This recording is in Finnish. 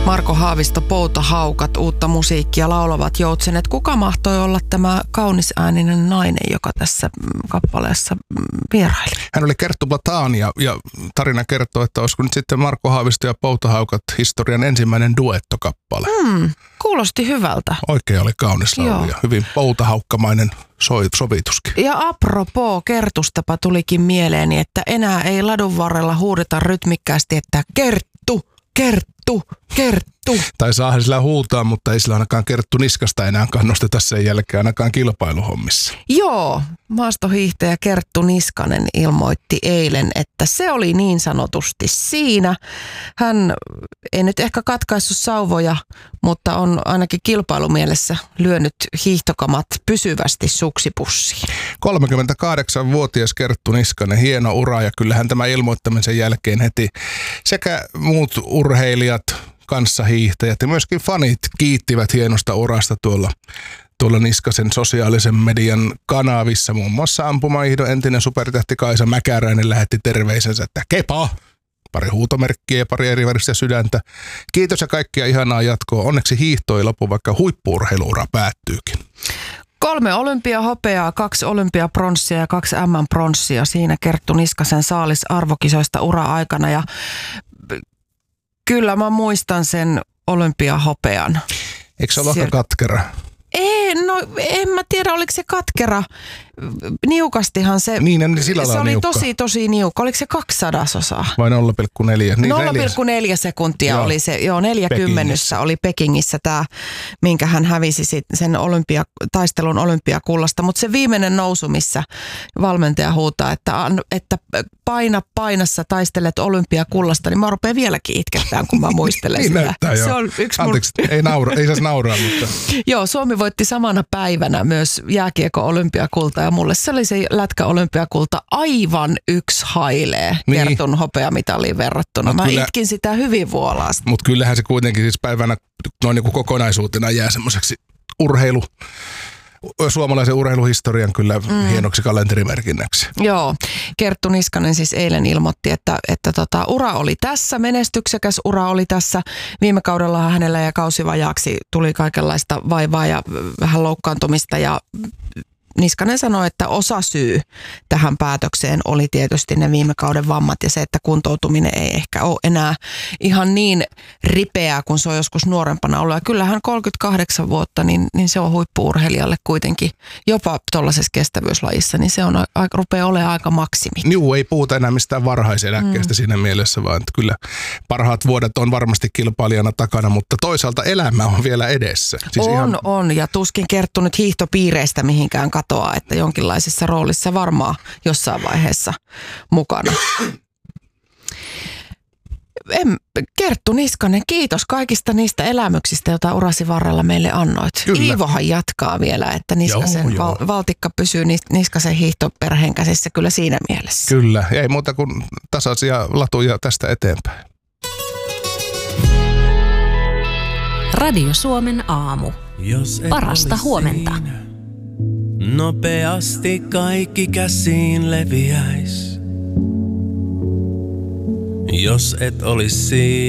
Marko Haavisto, Poutahaukat, uutta musiikkia, laulavat joutsenet. Kuka mahtoi olla tämä kaunisääninen nainen, joka tässä kappaleessa vieraili? Hän oli Kerttu Platania ja tarina kertoo, että olisiko nyt sitten Marko Haavisto ja Poutahaukat historian ensimmäinen duettokappale. Kuulosti hyvältä. Oikein oli kaunis laulu ja hyvin poutahaukkamainen sovituskin. Ja apropos Kertustapa tulikin mieleeni, että enää ei ladun varrella huudeta rytmikkäästi, että Kerttu, Kerttu, Kerttu. Tai saahan sillä huutaa, mutta ei sillä ainakaan Kerttu niskasta enää kannusteta sen jälkeen ainakaan kilpailuhommissa. Joo, maastohiihtäjä Kerttu Niskanen ilmoitti eilen, että se oli niin sanotusti siinä. Hän ei nyt ehkä katkaissut sauvoja, mutta on ainakin kilpailumielessä lyönyt hiihtokamat pysyvästi suksipussiin. 38-vuotias Kerttu Niskanen, hieno ura ja kyllähän tämä ilmoittamisen jälkeen heti sekä muut urheilijat, kanssahiihtäjät ja myöskin fanit kiittivät hienosta urasta tuolla Niskasen sosiaalisen median kanavissa. Muun muassa ampumaihdon entinen supertähti Kaisa Mäkäräinen lähetti terveisensä, että kepa! Pari huutomerkkiä ja pari eriväristä sydäntä. Kiitos ja kaikkia ihanaa jatkoa. Onneksi hiihto ei lopu, vaikka huippu-urheiluura päättyykin. 3 olympiahopeaa, 2 olympiapronssia ja 2 MM-pronssia. Siinä Kerttu Niskasen saalis arvokisoista ura-aikana ja kyllä mä muistan sen olympiahopean. Eikö se ole aika katkera? En mä tiedä, oliko se katkera. Niukastihan se, niin sillä se oli niukka. tosi niukka. Oliko se 200-osaa? Vai 0,4? Niin 0,4 sekuntia oli se, 40 oli Pekingissä tämä, minkä hän hävisi sen taistelun olympiakullasta. Mutta se viimeinen nousu, missä valmentaja huutaa, että paina, sä taistelet olympiakullasta, niin mä rupean vieläkin itkettään, kun mä muistelen niin sitä. näyttää, se joo. on yksi anteeksi, ei saisi nauraa, mutta... Joo, Suomi voitti samana päivänä myös jääkiekko-olympiakulta ja mulle se oli se lätkä-olympiakulta aivan yksi hailee Kertun hopeamitaliin verrattuna. Mä itkin sitä hyvin vuolaasti. Mutta kyllähän se kuitenkin siis päivänä noin niin kuin kokonaisuutena jää semmoiseksi suomalaisen urheiluhistorian kyllä hienoksi kalenterimerkinnäksi. Joo, Kerttu Niskanen siis eilen ilmoitti, että ura oli tässä, menestyksekäs ura oli tässä. Viime kaudella hänellä ja kausivajaaksi tuli kaikenlaista vaivaa ja vähän loukkaantumista ja Niskanen sanoi, että osasyy tähän päätökseen oli tietysti ne viime kauden vammat ja se, että kuntoutuminen ei ehkä ole enää ihan niin ripeää kuin se on joskus nuorempana ollut. Ja kyllähän 38 vuotta, niin se on huippu-urheilijalle kuitenkin jopa tuollaisessa kestävyyslajissa, niin se on rupeaa olemaan aika maksimi. Joo, ei puhuta enää mistään varhaiseläkkeestä siinä mielessä, vaan että kyllä parhaat vuodet on varmasti kilpailijana takana, mutta toisaalta elämä on vielä edessä. Siis on ja tuskin Kerttu nyt hiihtopiireistä mihinkään että jonkinlaisessa roolissa varmaan jossain vaiheessa mukana. Kerttu Niskanen, kiitos kaikista niistä elämyksistä, joita urasi varrella meille annoit. Kyllä. Iivohan jatkaa vielä, että Niskasen valtikka pysyy Niskasen hiihtoperheen käsissä kyllä siinä mielessä. Kyllä, ei muuta kuin tasaisia latuja tästä eteenpäin. Radio Suomen aamu. Parasta huomenta. Nopeasti kaikki käsiin leviäis. Jos et olisi